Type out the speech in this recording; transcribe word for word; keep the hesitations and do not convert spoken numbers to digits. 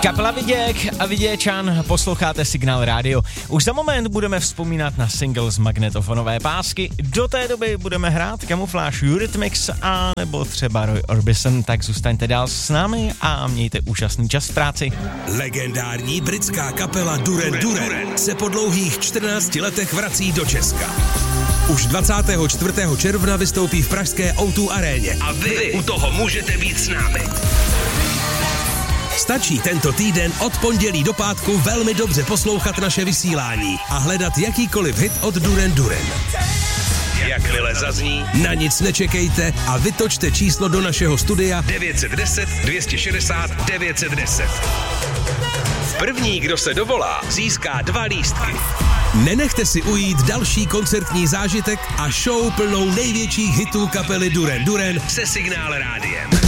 Kapela Viděk a Viděčan, posloucháte Signál Radio. Už za moment budeme vzpomínat na single z magnetofonové pásky. Do té doby budeme hrát kamufláž Eurythmics a nebo třeba Roy Orbison, tak zůstaňte dál s námi a mějte úžasný čas v práci. Legendární britská kapela Duran Duran se po dlouhých čtrnácti letech vrací do Česka. Už dvacátého čtvrtého června vystoupí v pražské ó dva aréně. A vy u toho můžete být s námi. Stačí tento týden od pondělí do pátku velmi dobře poslouchat naše vysílání a hledat jakýkoliv hit od Duran Duran. Jakmile zazní, na nic nečekejte a vytočte číslo do našeho studia devět set deset, dvě stě šedesát, devět set deset. První, kdo se dovolá, získá dva lístky. Nenechte si ujít další koncertní zážitek a show plnou největších hitů kapely Duran Duran se Signál Rádiem.